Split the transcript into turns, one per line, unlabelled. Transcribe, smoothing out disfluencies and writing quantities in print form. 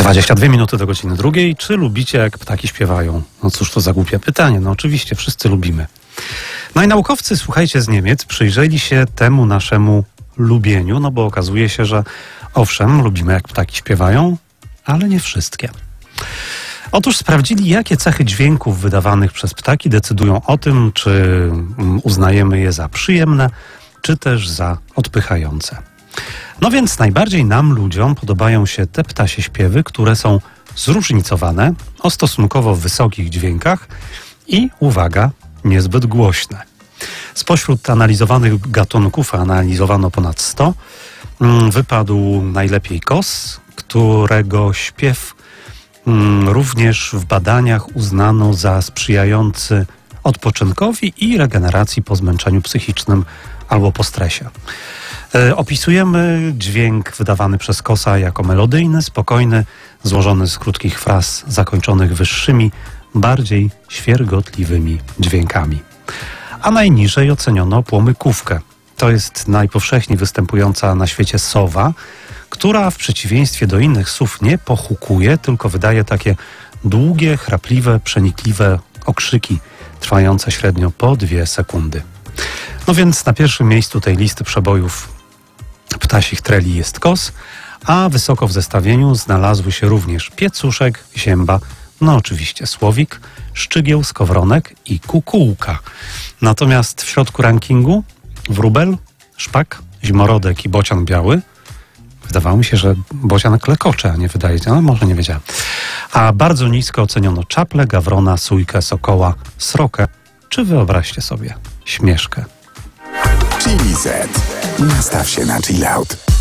22 minuty do godziny drugiej. Czy lubicie, jak ptaki śpiewają? No cóż to za głupie pytanie. No oczywiście, wszyscy lubimy. No i naukowcy, słuchajcie, z Niemiec przyjrzeli się temu naszemu lubieniu, no bo okazuje się, że owszem, lubimy, jak ptaki śpiewają, ale nie wszystkie. Otóż sprawdzili, jakie cechy dźwięków wydawanych przez ptaki decydują o tym, czy uznajemy je za przyjemne, czy też za odpychające. No więc najbardziej nam, ludziom, podobają się te ptasie śpiewy, które są zróżnicowane, o stosunkowo wysokich dźwiękach i, uwaga, niezbyt głośne. Spośród analizowanych gatunków, a analizowano ponad 100, wypadł najlepiej kos, którego śpiew również w badaniach uznano za sprzyjający odpoczynkowi i regeneracji po zmęczeniu psychicznym albo po stresie. Opisujemy dźwięk wydawany przez kosa jako melodyjny, spokojny, złożony z krótkich fraz zakończonych wyższymi, bardziej świergotliwymi dźwiękami. A najniżej oceniono płomykówkę. To jest najpowszechniej występująca na świecie sowa, która w przeciwieństwie do innych sów nie pochukuje, tylko wydaje takie długie, chrapliwe, przenikliwe okrzyki, trwające średnio po 2 sekundy. No więc na pierwszym miejscu tej listy przebojów ptasich treli jest kos, a wysoko w zestawieniu znalazły się również piecuszek, zięba, no oczywiście słowik, szczygieł, skowronek i kukułka. Natomiast w środku rankingu wróbel, szpak, zimorodek i bocian biały. Wydawało mi się, że bocian klekocze, a nie wydaje się, ale może nie wiedziałem. A bardzo nisko oceniono czaple, gawrona, sójkę, sokoła, srokę, czy wyobraźcie sobie, śmieszkę.
Chili Z. Nastaw się na chill out.